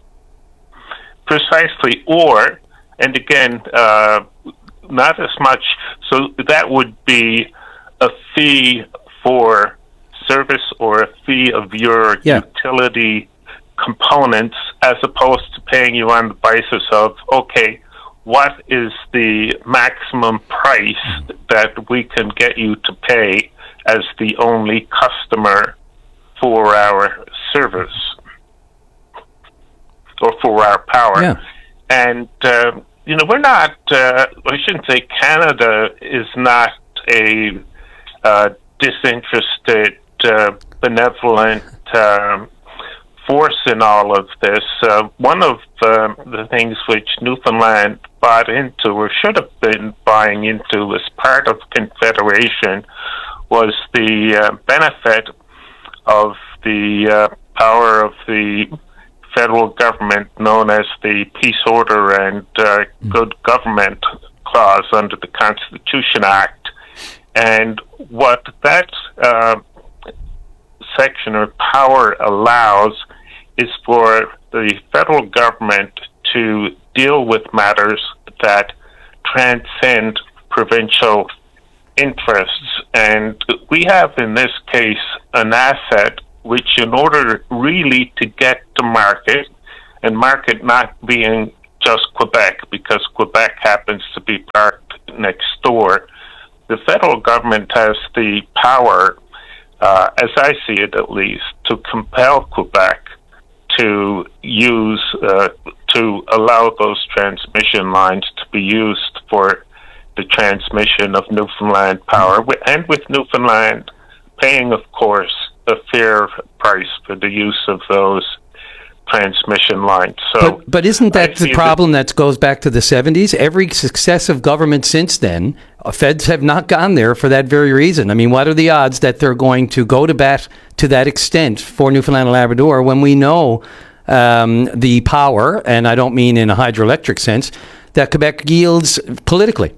Precisely. Or, and again, uh, not as much, so that would be a fee for service or a fee of your yeah. utility components, as opposed to paying you on the basis of, okay, what is the maximum price that we can get you to pay as the only customer for our service or for our power? Yeah. And, uh, you know, we're not, uh, I shouldn't say Canada is not a uh, disinterested, uh, benevolent um, force in all of this. Uh, one of um, the things which Newfoundland bought into, or should have been buying into as part of Confederation, was the uh, benefit of the uh, power of the federal government known as the Peace, Order, and uh, Good Government Clause under the Constitution Act. And what that uh, section or power allows is for the federal government to deal with matters that transcend provincial interests. And we have in this case an asset which, in order really to get to market, and market not being just Quebec, because Quebec happens to be parked next door, the federal government has the power, uh, as I see it at least, to compel Quebec to use, uh, to allow those transmission lines to be used for the transmission of Newfoundland power, and with Newfoundland paying, of course, a fair price for the use of those transmission lines. So, but, but isn't that the problem that, that goes back to the seventies? Every successive government since then, uh, feds have not gone there for that very reason. I mean, what are the odds that they're going to go to bat to that extent for Newfoundland and Labrador when we know um, the power, and I don't mean in a hydroelectric sense, that Quebec yields politically?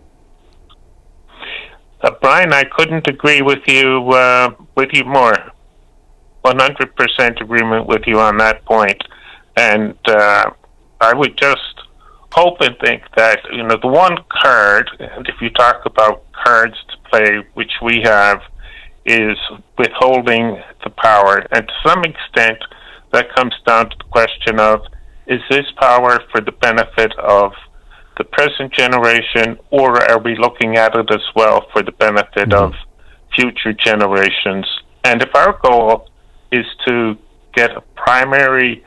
Uh, Brian, I couldn't agree with you uh, with you more. one hundred percent agreement with you on that point. And uh, I would just hope and think that, you know, the one card, and if you talk about cards to play, which we have, is withholding the power. And to some extent, that comes down to the question of, is this power for the benefit of the present generation, or are we looking at it as well for the benefit mm-hmm. of future generations? And if our goal is to get a primary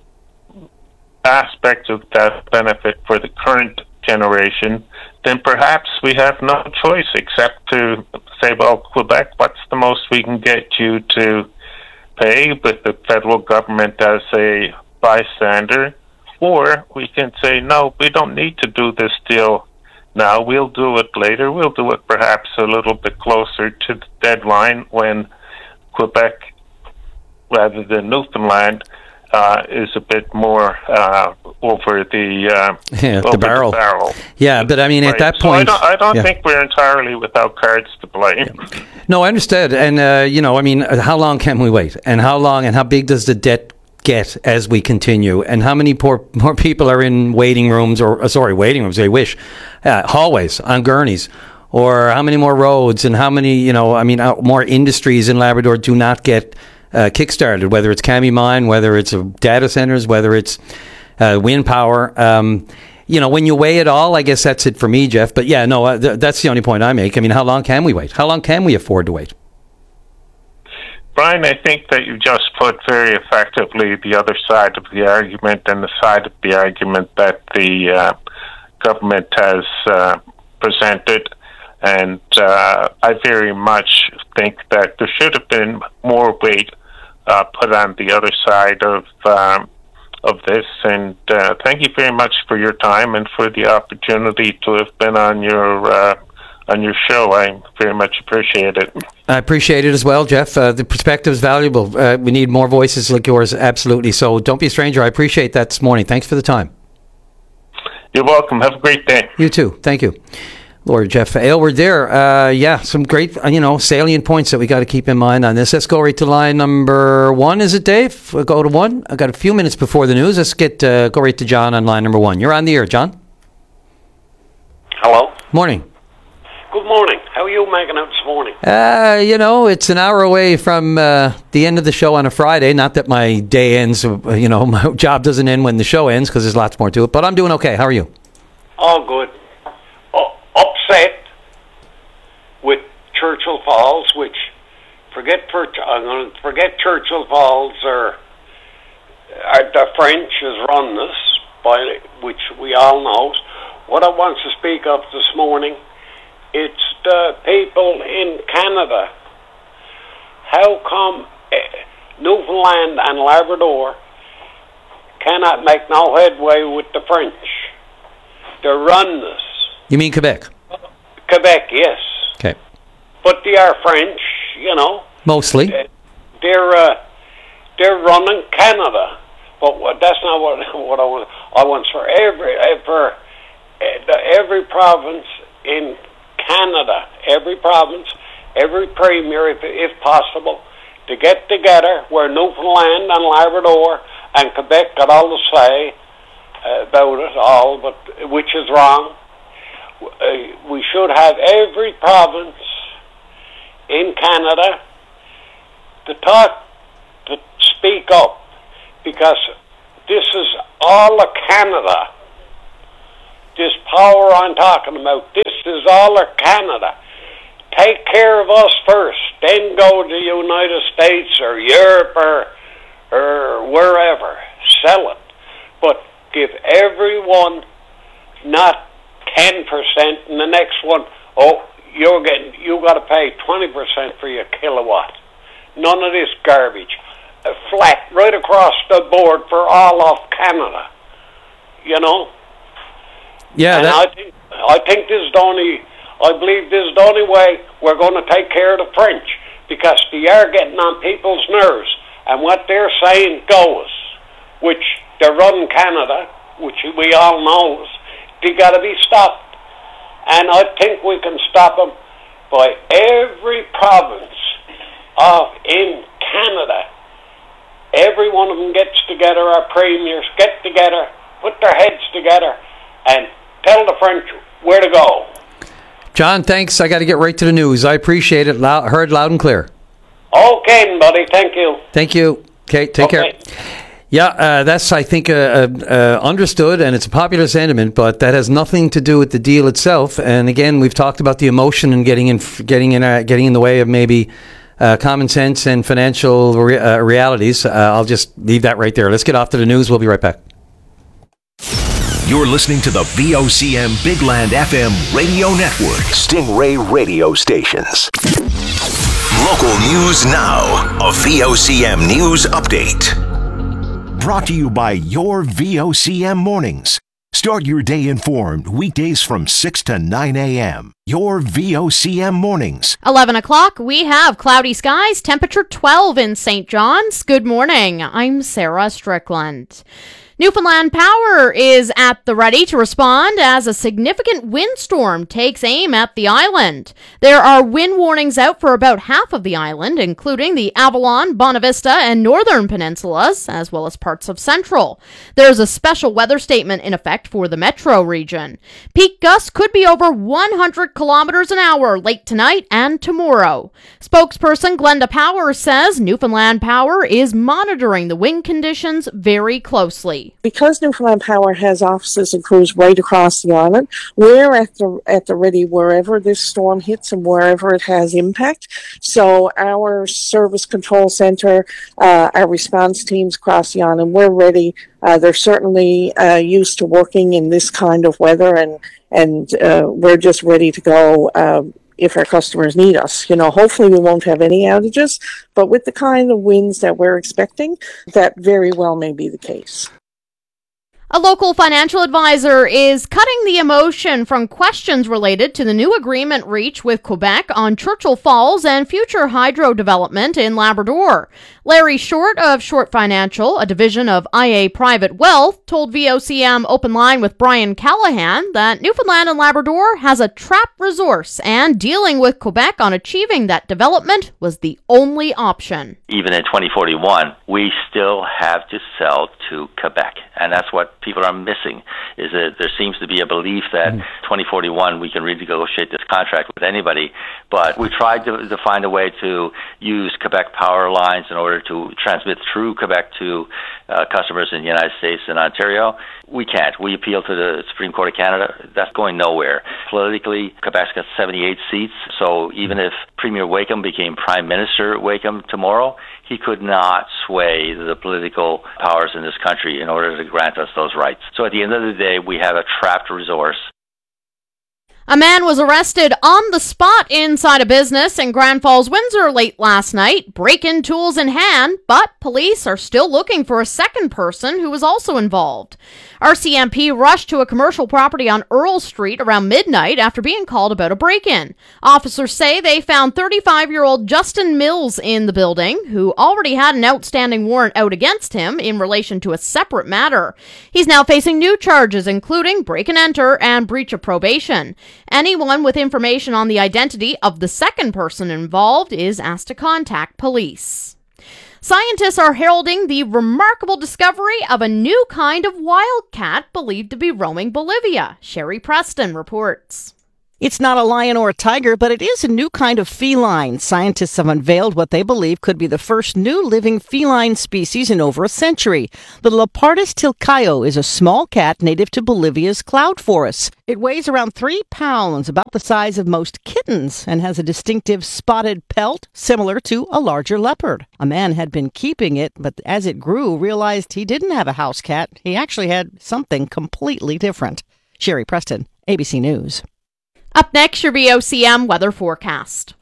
aspect of that benefit for the current generation, then perhaps we have no choice except to say, well, Quebec, what's the most we can get you to pay with the federal government as a bystander? Or we can say, no, we don't need to do this deal now. We'll do it later. We'll do it perhaps a little bit closer to the deadline when Quebec, rather than Newfoundland, uh, is a bit more uh, over the, uh, yeah, over the, barrel. the barrel. Yeah, but I mean, right. at that so point... I don't, I don't yeah. think we're entirely without cards to play. Yeah. No, I understood. And, uh, you know, I mean, how long can we wait? And how long and how big does the debt get as we continue, and how many poor, more people are in waiting rooms, or uh, sorry, waiting rooms, they wish, uh, hallways on gurneys, or how many more roads, and how many, you know, I mean, uh, more industries in Labrador do not get uh, kickstarted, whether it's Kami Mine, whether it's uh, data centers, whether it's uh, wind power. Um, you know, when you weigh it all, I guess that's it for me, Jeff. But yeah, no, uh, th- that's the only point I make. I mean, how long can we wait? How long can we afford to wait? Brian, I think that you just put very effectively the other side of the argument, and the side of the argument that the uh, government has uh, presented. And uh, I very much think that there should have been more weight uh, put on the other side of um, of this. And uh, thank you very much for your time and for the opportunity to have been on your uh, on your show. I very much appreciate it. I appreciate it as well, Jeff. Uh, the perspective is valuable. Uh, we need more voices like yours, absolutely. So don't be a stranger. I appreciate that this morning. Thanks for the time. You're welcome. Have a great day. You too. Thank you. Lord Jeff Aylward there. Uh, yeah, some great, you know, salient points that we got to keep in mind on this. Let's go right to line number one. Is it, Dave? We'll go to one. I got a few minutes before the news. Let's get uh, go right to John on line number one. You're on the air, John. Hello. Morning. Good morning. How are you making out this morning? Uh, you know, it's an hour away from uh, the end of the show on a Friday. Not that my day ends, you know, my job doesn't end when the show ends, because there's lots more to it. But I'm doing okay. How are you? All good. Uh, upset with Churchill Falls, which, forget for, I'm going to forget Churchill Falls, or, or the French has run this, by which we all know. What I want to speak of this morning, it's the people in Canada. How come uh, Newfoundland and Labrador cannot make no headway with the French. They're running us. You mean Quebec? Quebec, yes. Okay. But they are French, you know. Mostly. They're uh, they're running Canada, but what, that's not what what I want. I want for every for every province in Canada, every province, every premier, if, if possible, to get together where Newfoundland and Labrador and Quebec got all to say uh, about it all, but which is wrong. Uh, we should have every province in Canada to talk, to speak up, because this is all of Canada. This power I'm talking about, this is all of Canada. Take care of us first, then go to the United States or Europe or, or wherever. Sell it. But give everyone not ten percent, and the next one, oh, you're getting, you got to pay twenty percent for your kilowatt. None of this garbage. Uh, flat, right across the board for all of Canada. You know? Yeah, and that... I think, I think this is the only, I believe this is the only way we're going to take care of the French, because they are getting on people's nerves, and what they're saying goes, which they're running Canada, which we all know, they got to be stopped. And I think we can stop them by every province of in Canada. Every one of them gets together, our premiers get together, put their heads together, and tell the French where to go. John, thanks. I got to get right to the news. I appreciate it. Loud, heard loud and clear. Okay, buddy. Thank you. Thank you. Okay, take okay. care. Yeah, uh, that's, I think, uh, uh, understood, and it's a popular sentiment, but that has nothing to do with the deal itself. And again, we've talked about the emotion and getting in, getting in, uh, getting in the way of maybe uh, common sense and financial re- uh, realities. Uh, I'll just leave that right there. Let's get off to the news. We'll be right back. You're listening to the V O C M Big Land F M radio network. Stingray radio stations. Local news now. A V O C M news update. Brought to you by your V O C M mornings. Start your day informed weekdays from six to nine a.m. Your V O C M mornings. eleven o'clock, we have cloudy skies, temperature twelve in Saint John's. Good morning. I'm Sarah Strickland. Newfoundland Power is at the ready to respond as a significant windstorm takes aim at the island. There are wind warnings out for about half of the island, including the Avalon, Bonavista, and Northern Peninsulas, as well as parts of Central. There's a special weather statement in effect for the metro region. Peak gusts could be over one hundred kilometers an hour late tonight and tomorrow. Spokesperson Glenda Power says Newfoundland Power is monitoring the wind conditions very closely. Because Newfoundland Power has offices and crews right across the island, we're at the at the ready wherever this storm hits and wherever it has impact. So our service control center, uh, our response teams across the island, we're ready. Uh, they're certainly uh, used to working in this kind of weather, and and uh, we're just ready to go. Uh, if our customers need us. You know, hopefully we won't have any outages, but with the kind of winds that we're expecting, that very well may be the case. A local financial advisor is cutting the emotion from questions related to the new agreement reached with Quebec on Churchill Falls and future hydro development in Labrador. Larry Short of Short Financial, a division of I A Private Wealth, told V O C M Open Line with Brian Callahan that Newfoundland and Labrador has a trapped resource, and dealing with Quebec on achieving that development was the only option. Even in twenty forty-one, we still have to sell to Quebec, and that's what people are missing, is that there seems to be a belief that mm. twenty forty-one we can renegotiate this contract with anybody, but we tried to, to find a way to use Quebec power lines in order to transmit through Quebec to uh, customers in the United States and Ontario. We can't. We appeal to the Supreme Court of Canada. That's going nowhere. Politically, Quebec's got seventy-eight seats, so even if Premier Wakeham became Prime Minister Wakeham tomorrow, he could not sway the political powers in this country in order to grant us those rights. So at the end of the day, we have a trapped resource. A man was arrested on the spot inside a business in Grand Falls, Windsor late last night, break-in tools in hand, but police are still looking for a second person who was also involved. R C M P rushed to a commercial property on Earl Street around midnight after being called about a break-in. Officers say they found thirty-five-year-old Justin Mills in the building, who already had an outstanding warrant out against him in relation to a separate matter. He's now facing new charges, including break-and-enter and breach of probation. Anyone with information on the identity of the second person involved is asked to contact police. Scientists are heralding the remarkable discovery of a new kind of wildcat believed to be roaming Bolivia. Sherry Preston reports. It's not a lion or a tiger, but it is a new kind of feline. Scientists have unveiled what they believe could be the first new living feline species in over a century. The Leopardus tilcaio is a small cat native to Bolivia's cloud forests. It weighs around three pounds, about the size of most kittens, and has a distinctive spotted pelt similar to a larger leopard. A man had been keeping it, but as it grew, realized he didn't have a house cat. He actually had something completely different. Sherry Preston, A B C News. Up next, your V O C M weather forecast.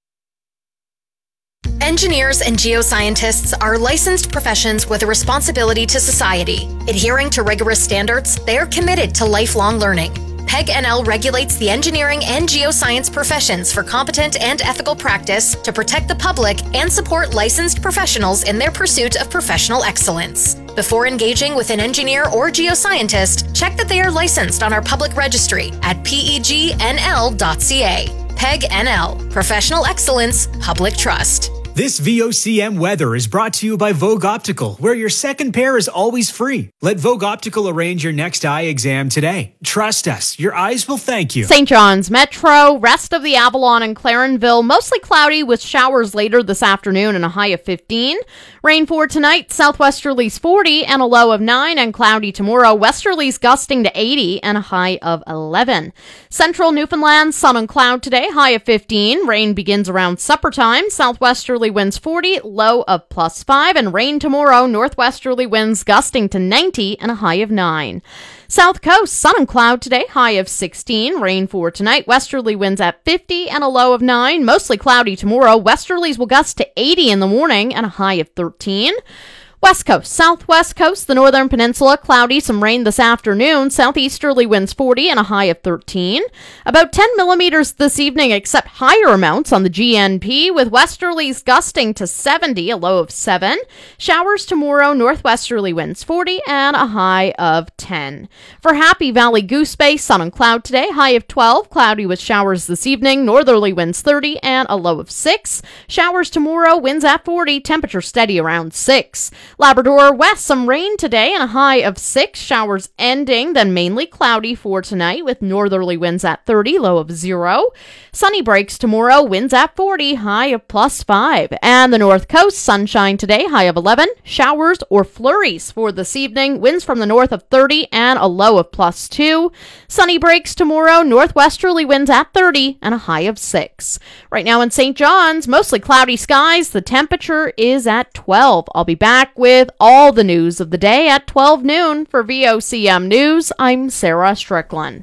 Engineers and geoscientists are licensed professions with a responsibility to society. Adhering to rigorous standards, they are committed to lifelong learning. P E G N L regulates the engineering and geoscience professions for competent and ethical practice to protect the public and support licensed professionals in their pursuit of professional excellence. Before engaging with an engineer or geoscientist, check that they are licensed on our public registry at P E G N L dot C A. P E G N L, Professional Excellence, Public Trust. This V O C M weather is brought to you by Vogue Optical, where your second pair is always free. Let Vogue Optical arrange your next eye exam today. Trust us, your eyes will thank you. Saint John's Metro, rest of the Avalon and Clarenville, mostly cloudy with showers later this afternoon and a high of fifteen. Rain for tonight, southwesterlies forty and a low of nine, and cloudy tomorrow, westerlies gusting to eighty and a high of eleven. Central Newfoundland, sun and cloud today, high of fifteen. Rain begins around supper time, southwesterly winds forty, low of plus five, and rain tomorrow, northwesterly winds gusting to ninety and a high of nine. South Coast, sun and cloud today, high of sixteen. Rain for tonight, westerly winds at fifty and a low of nine. Mostly cloudy tomorrow, westerlies will gust to eighty in the morning and a high of thirteen. West Coast, southwest coast, the northern peninsula, cloudy, some rain this afternoon. Southeasterly winds forty and a high of thirteen. About ten millimeters this evening, except higher amounts on the G N P, with westerlies gusting to seventy, a low of seven. Showers tomorrow, northwesterly winds forty and a high of ten. For Happy Valley Goose Bay, sun and cloud today, high of twelve, cloudy with showers this evening, northerly winds thirty and a low of six. Showers tomorrow, winds at forty, temperature steady around six. Labrador West, some rain today and a high of six. Showers ending, then mainly cloudy for tonight with northerly winds at thirty, low of zero. Sunny breaks tomorrow, winds at forty, high of plus five. And the North Coast, sunshine today, high of eleven. Showers or flurries for this evening, winds from the north of thirty and a low of plus two. Sunny breaks tomorrow, northwesterly winds at thirty and a high of six. Right now in Saint John's, mostly cloudy skies. The temperature is at twelve. I'll be back with all the news of the day at twelve noon. For V O C M News, I'm Sarah Strickland.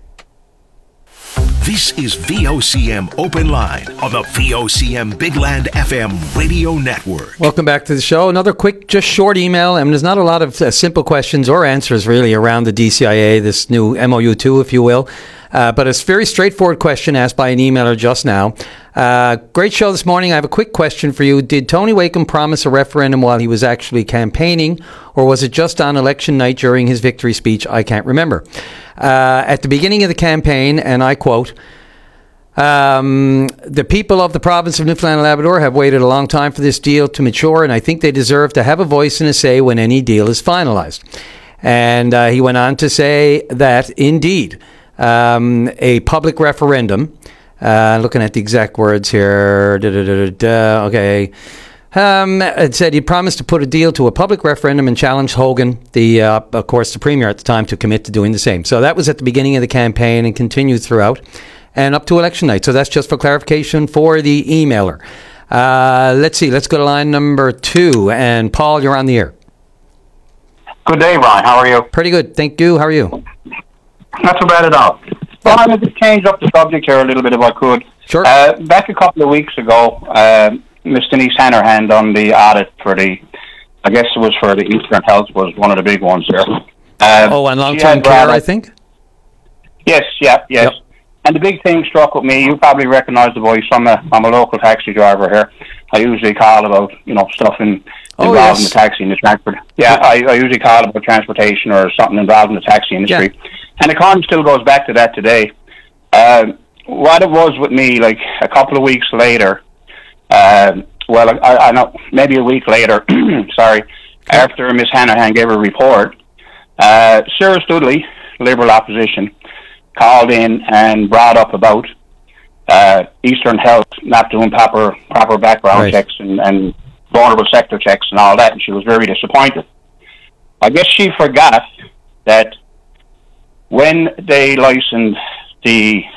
This is V O C M Open Line on the V O C M Big Land F M radio network. Welcome back to the show. Another quick, just short email. I mean, there's not a lot of uh, simple questions or answers really around the D C I A, this new M O U two, if you will. Uh, but it's a very straightforward question asked by an emailer just now. Uh, great show this morning. I have a quick question for you. Did Tony Wakeham promise a referendum while he was actually campaigning, or was it just on election night during his victory speech? I can't remember. Uh, at the beginning of the campaign, and I quote, um, the people of the province of Newfoundland and Labrador have waited a long time for this deal to mature, and I think they deserve to have a voice and a say when any deal is finalized. And uh, he went on to say that, indeed, um, a public referendum, uh, looking at the exact words here, da, da, da, da, da, okay, Um, it said he promised to put a deal to a public referendum and challenged Hogan, the uh, of course the premier at the time, to commit to doing the same. So that was at the beginning of the campaign and continued throughout and up to election night. So that's just for clarification for the emailer. Uh, let's see. Let's go to line number two. And Paul, you're on the air. Good day, Ron. How are you? Pretty good. Thank you. How are you? Not too bad at all. Brian, I just change up the subject here a little bit if I could. Sure. Uh, back a couple of weeks ago, uh, Miss Denise Hannerhand on the audit for the, I guess it was for the Eastern Health, was one of the big ones there. Uh, oh, and long-term care, I think? Yes, yeah, yes. Yep. And the big thing struck with me, you probably recognise the voice. I'm a, I'm a local taxi driver here. I usually call about, you know, stuff in, oh, involving yes. the taxi and the transport. Yeah, I, I usually call about transportation or something involving the taxi industry. Yeah. And the con still goes back to that today. Uh, what it was with me, like a couple of weeks later, uh, well, I, I know, maybe a week later, sorry, after Miss Hannahan gave her report, uh, Sarah Studley, Liberal opposition, called in and brought up about uh, Eastern Health not doing proper proper background right. checks and, and vulnerable sector checks and all that, and she was very disappointed. I guess she forgot that when they licensed the